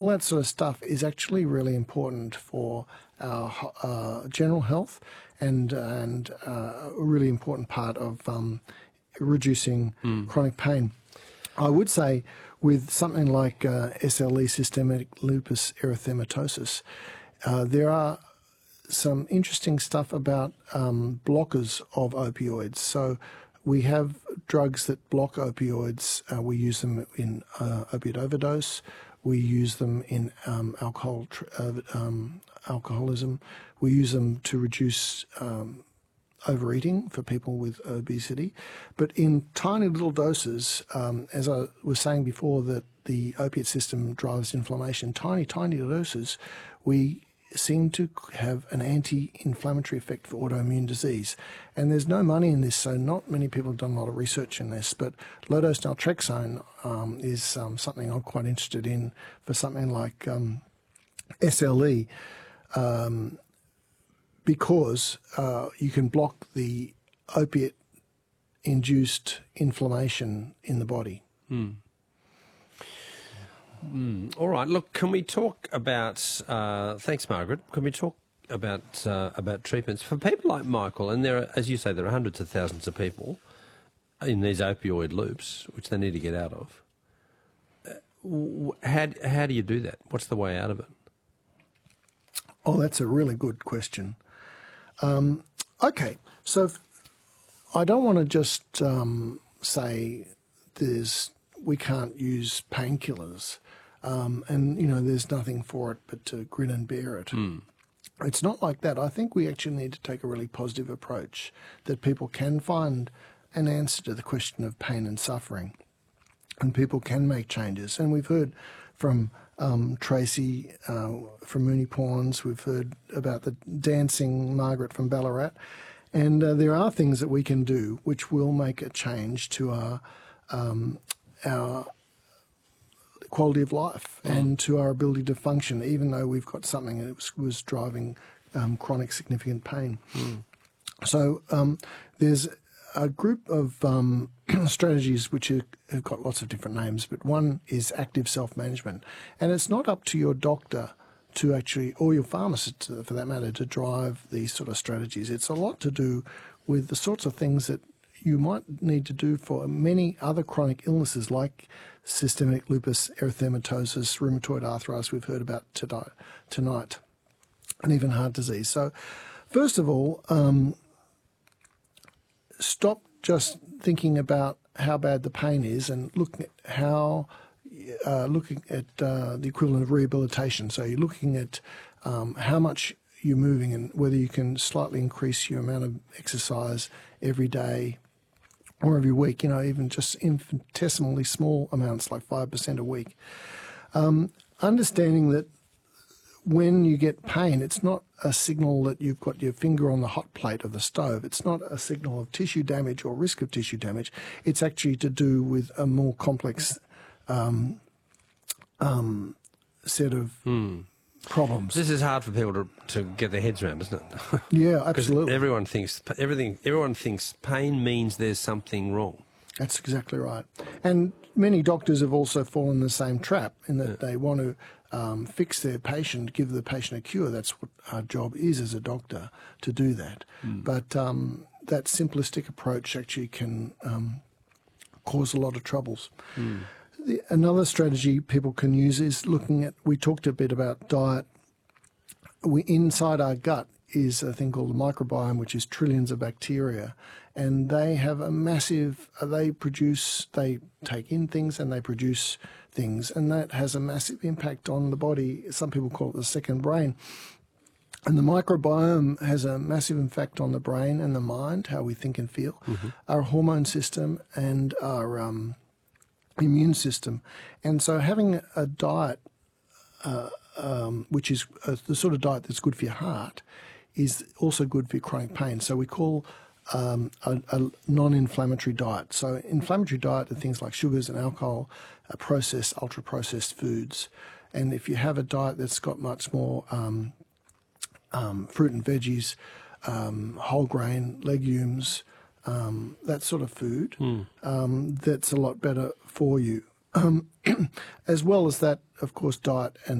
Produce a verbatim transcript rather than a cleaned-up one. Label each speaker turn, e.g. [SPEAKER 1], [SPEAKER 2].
[SPEAKER 1] that sort of stuff is actually really important for our uh, general health and, and uh, a really important part of um, reducing mm. chronic pain. I would say with something like uh, S L E, systemic lupus erythematosus, uh, there are some interesting stuff about um, blockers of opioids. So we have drugs that block opioids. Uh, we use them in uh, opiate overdose. We use them in um, alcohol uh, um, alcoholism. We use them to reduce um, overeating for people with obesity. But in tiny little doses, um, as I was saying before, that the opiate system drives inflammation, tiny, tiny doses, we seem to have an anti-inflammatory effect for autoimmune disease. And there's no money in this, so not many people have done a lot of research in this, but low-dose naltrexone um, is um, something I'm quite interested in for something like um, S L E, um, because uh, you can block the opiate-induced inflammation in the body.
[SPEAKER 2] Mm. Mm. All right. Look, can we talk about? Uh, thanks, Margaret. Can we talk about uh, about treatments for people like Michael? And there are, as you say, there are hundreds of thousands of people in these opioid loops, which they need to get out of. Uh, how how do you do that? What's the way out of it?
[SPEAKER 1] Oh, that's a really good question. Um, okay, so if, I don't want to just um, say there's we can't use painkillers. Um, and, you know, there's nothing for it but to grin and bear it. Mm. It's not like that. I think we actually need to take a really positive approach, that people can find an answer to the question of pain and suffering, and people can make changes. And we've heard from um, Tracy uh, from Mooney Pawns, we've heard about the dancing Margaret from Ballarat, and uh, there are things that we can do which will make a change to our, um, our quality of life mm. and to our ability to function, even though we've got something that was, was driving um, chronic significant pain. Mm. So um, there's a group of um, strategies which are, have got lots of different names, but one is active self-management. And it's not up to your doctor to actually, or your pharmacist for that matter, to drive these sort of strategies. It's a lot to do with the sorts of things that you might need to do for many other chronic illnesses like systemic lupus erythematosus, rheumatoid arthritis we've heard about tonight, and even heart disease. So first of all, um, stop just thinking about how bad the pain is and looking at how, uh, looking at uh, the equivalent of rehabilitation. So you're looking at um, how much you're moving and whether you can slightly increase your amount of exercise every day or every week, you know, even just infinitesimally small amounts like five percent a week. Um, understanding that when you get pain, it's not a signal that you've got your finger on the hot plate of the stove. It's not a signal of tissue damage or risk of tissue damage. It's actually to do with a more complex um, um, set of mm. problems.
[SPEAKER 2] This is hard for people to, to get their heads around, isn't it?
[SPEAKER 1] Yeah, absolutely.
[SPEAKER 2] Everyone thinks everything. Everyone thinks pain means there's something wrong.
[SPEAKER 1] That's exactly right. And many doctors have also fallen in the same trap in that yeah. they want to um, fix their patient, give the patient a cure. That's what our job is as a doctor, to do that. Mm. But um, that simplistic approach actually can um, cause a lot of troubles. Mm. The, another strategy people can use is looking at, we talked a bit about diet. We, inside our gut is a thing called the microbiome, which is trillions of bacteria, and they have a massive, they produce, they take in things and they produce things, and that has a massive impact on the body. Some people call it the second brain. And the microbiome has a massive impact on the brain and the mind, how we think and feel, mm-hmm. our hormone system and our um, immune system. And so having a diet, uh, um, which is uh, the sort of diet that's good for your heart, is also good for chronic pain. So we call um, a, a non-inflammatory diet. So inflammatory diet are things like sugars and alcohol, uh, processed, ultra-processed foods. And if you have a diet that's got much more um, um, fruit and veggies, um, whole grain, legumes, um, that sort of food, mm. um, that's a lot better for you. Um, as well as that, of course, diet and